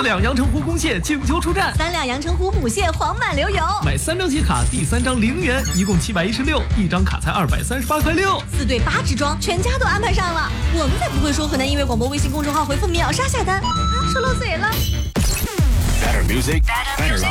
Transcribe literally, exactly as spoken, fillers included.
四两阳澄湖公蟹请求出战， 三两阳澄湖母蟹黄满流油。 买三张蟹卡，第三张零元，一共七百一十六，一张卡才二百三十八块六。 四对八支装，全家都安排上了。我们才不会说河南音乐广播微信公众号回复秒杀下单啊，说漏嘴了。 Better music, better music.